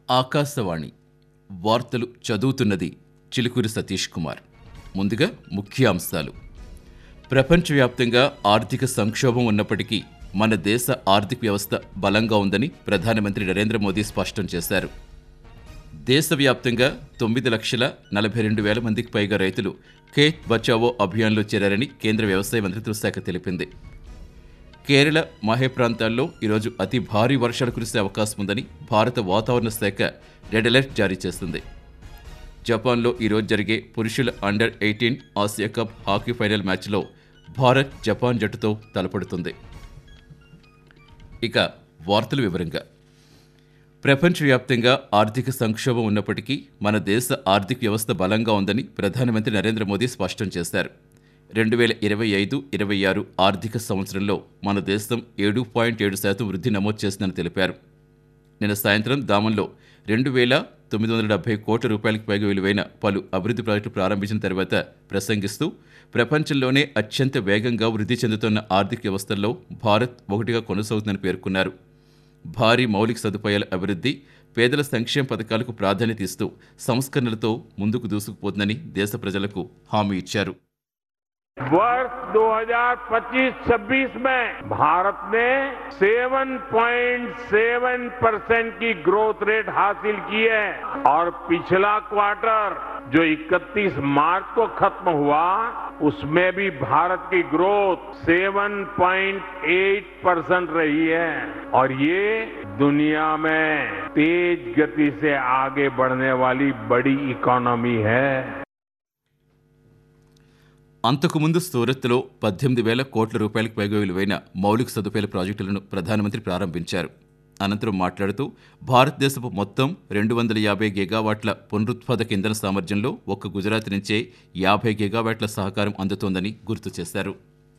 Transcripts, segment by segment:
ఆకాశవాణి వార్తలు చదువుతున్నది చిలుకూరి సతీష్ కుమార్. ముందుగా ముఖ్యాంశాలు. ప్రపంచవ్యాప్తంగా ఆర్థిక సంక్షోభం ఉన్నప్పటికీ మన దేశ ఆర్థిక వ్యవస్థ బలంగా ఉందని ప్రధానమంత్రి నరేంద్ర మోదీ స్పష్టం చేశారు. దేశవ్యాప్తంగా 9,42,000 మందికి పైగా రైతులు ఖేత్ బచావో అభియాన్లో చేరారని కేంద్ర వ్యవసాయ మంత్రిత్వ శాఖ తెలిపింది. కేరళ మహే ప్రాంతాల్లో ఈరోజు అతి భారీ వర్షాలు కురిసే అవకాశం ఉందని భారత వాతావరణ శాఖ రెడ్ అలర్ట్ జారీ చేసింది. జపాన్లో ఈరోజు జరిగే పురుషుల అండర్-18 ఆసియా కప్ హాకీ ఫైనల్ మ్యాచ్లో భారత్ జపాన్ జట్టుతో తలపడుతుంది. ఇక వార్తల వివరంగా. ప్రపంచవ్యాప్తంగా ఆర్థిక సంక్షోభం ఉన్నప్పటికీ మన దేశ ఆర్థిక వ్యవస్థ బలంగా ఉందని ప్రధానమంత్రి నరేంద్ర మోదీ స్పష్టం చేశారు. 2025-26 ఆర్థిక సంవత్సరంలో మన దేశం 7.7% వృద్ధి నమోదు చేసిందని తెలిపారు. నిన్న సాయంత్రం దామన్లో 2,970 కోట్ల రూపాయలకు పైగా విలువైన పలు అభివృద్ధి ప్రాజెక్టులు ప్రారంభించిన తర్వాత ప్రసంగిస్తూ ప్రపంచంలోనే అత్యంత వేగంగా వృద్ధి చెందుతున్న ఆర్థిక వ్యవస్థల్లో భారత్ ఒకటిగా కొనసాగుతుందని పేర్కొన్నారు. భారీ మౌలిక సదుపాయాల అభివృద్ధి, పేదల సంక్షేమ పథకాలకు ప్రాధాన్యత ఇస్తూ సంస్కరణలతో ముందుకు దూసుకుపోతుందని దేశ ప్రజలకు హామీ ఇచ్చారు. वर्ष 2025-26 में भारत ने 7.7% की ग्रोथ रेट हासिल की है और पिछला क्वार्टर जो 31 मार्च को खत्म हुआ उसमें भी भारत की ग्रोथ 7.8% रही है और ये दुनिया में तेज गति से आगे बढ़ने वाली बड़ी इकोनॉमी है. అంతకుముందు సూరత్లో 18,000 కోట్ల రూపాయలకు పైగా విలువైన మౌలిక సదుపాయాల ప్రాజెక్టులను ప్రధానమంత్రి ప్రారంభించారు. అనంతరం మాట్లాడుతూ భారతదేశపు మొత్తం 250 గిగావాట్ల పునరుత్పాదక ఇంధన సామర్థ్యంలో ఒక్క గుజరాత్ నుంచే 50 గిగావాట్ల సహకారం అందుతోందని గుర్తు చేశారు.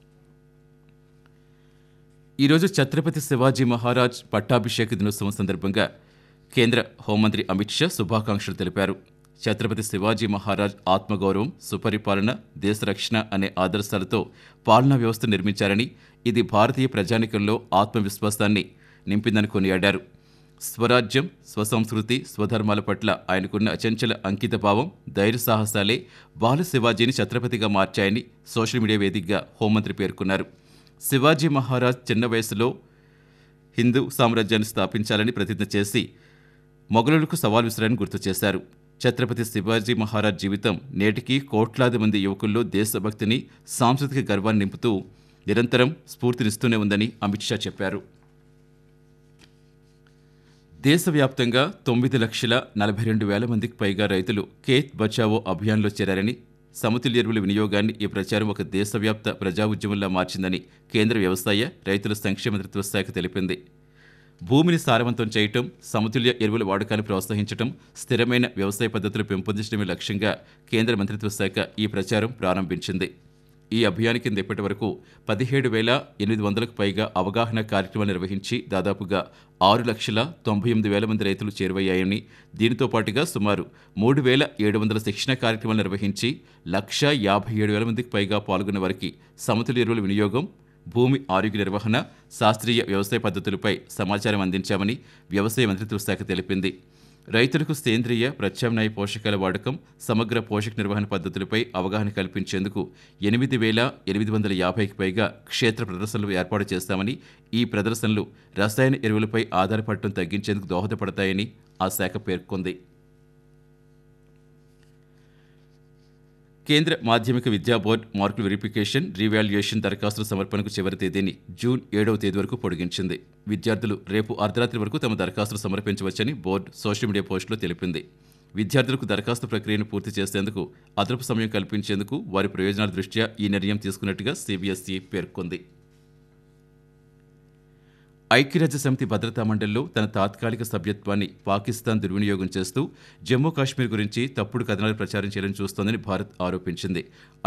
ఈరోజు ఛత్రపతి శివాజీ మహారాజ్ పట్టాభిషేక దినోత్సవం సందర్భంగా కేంద్ర హోంమంత్రి అమిత్ షా శుభాకాంక్షలు తెలిపారు. ఛత్రపతి శివాజీ మహారాజ్ ఆత్మగౌరవం, సుపరిపాలన, దేశ రక్షణ అనే ఆదర్శాలతో పాలనా వ్యవస్థ నిర్మించారని, ఇది భారతీయ ప్రజానికంలో ఆత్మవిశ్వాసాన్ని నింపిందని కొనియాడారు. స్వరాజ్యం, స్వసంస్కృతి, స్వధర్మాల పట్ల ఆయనకున్న అచంచల అంకిత భావం, ధైర్య సాహసాలే బాల శివాజీని ఛత్రపతిగా మార్చాయని సోషల్ మీడియా వేదికగా హోంమంత్రి పేర్కొన్నారు. శివాజీ మహారాజ్ చిన్న వయసులో హిందూ సామ్రాజ్యాన్ని స్థాపించాలని ప్రతిజ్ఞ చేసి మొఘలులకు సవాల్ విసిరారని గుర్తు చేశారు. ఛత్రపతి శివాజీ మహారాజ్ జీవితం నేటికీ కోట్లాది మంది యువకుల్లో దేశభక్తిని, సాంస్కృతిక గర్వాన్ని నింపుతూ నిరంతరం స్ఫూర్తినిస్తూనే ఉందని అమిత్ షా చెప్పారు. దేశవ్యాప్తంగా 9,42,000 మందికి పైగా రైతులు ఖేత్ బచావో అభియాన్లో చేరారని, సమతుల్య ఎరువుల వినియోగాన్ని ఈ ప్రచారం ఒక దేశవ్యాప్త ప్రజా ఉద్యమంలా మార్చిందని కేంద్ర వ్యవసాయ, రైతుల సంక్షేమ మంత్రిత్వ శాఖ తెలిపింది. భూమిని సారవంతం చేయటం, సమతుల్య ఎరువుల వాడకాన్ని ప్రోత్సహించడం, స్థిరమైన వ్యవసాయ పద్ధతులు పెంపొందించడమే లక్ష్యంగా కేంద్ర మంత్రిత్వ శాఖ ఈ ప్రచారం ప్రారంభించింది. ఈ అభియాన్ కింద ఇప్పటి వరకు 17,800కు పైగా అవగాహన కార్యక్రమాలు నిర్వహించి దాదాపుగా 6,98,000 మంది రైతులు చేరువయ్యాయని, దీనితో పాటుగా సుమారు 3,700 శిక్షణ కార్యక్రమాలు నిర్వహించి 1,57,000 మందికి పైగా పాల్గొన్న వారికి సమతుల్య ఎరువుల వినియోగం, భూమి ఆరోగ్య నిర్వహణ, శాస్త్రీయ వ్యవసాయ పద్ధతులపై సమాచారం అందించామని వ్యవసాయ మంత్రిత్వ శాఖ తెలిపింది. రైతులకు సేంద్రియ, ప్రత్యామ్నాయ పోషకాల వాడకం, సమగ్ర పోషక నిర్వహణ పద్ధతులపై అవగాహన కల్పించేందుకు 8,850కి పైగా క్షేత్ర ప్రదర్శనలు ఏర్పాటు చేస్తామని, ఈ ప్రదర్శనలు రసాయన ఎరువులపై ఆధారపడటం తగ్గించేందుకు దోహదపడతాయని ఆ శాఖ పేర్కొంది. కేంద్ర మాధ్యమిక విద్యా బోర్డు మార్కుల వెరిఫికేషన్, రీవాల్యుయేషన్ దరఖాస్తుల సమర్పణకు చివరి తేదీని జూన్ 7వ తేదీ వరకు పొడిగించింది. విద్యార్థులు రేపు అర్ధరాత్రి వరకు తమ దరఖాస్తులు సమర్పించవచ్చని బోర్డు సోషల్ మీడియా పోస్టులో తెలిపింది. విద్యార్థులకు దరఖాస్తు ప్రక్రియను పూర్తి చేసేందుకు అదనపు సమయం కల్పించేందుకు వారి ప్రయోజనాల దృష్ట్యా ఈ నిర్ణయం తీసుకున్నట్టుగా CBSE పేర్కొంది. ఐక్యరాజ్యసమితి భద్రతా మండలిలో తన తాత్కాలిక సభ్యత్వాన్ని పాకిస్తాన్ దుర్వినియోగం చేస్తూ జమ్మూ కాశ్మీర్ గురించి తప్పుడు కథనాలు ప్రచారం చేయాలని చూస్తోందని భారత్ ఆరోపించింది.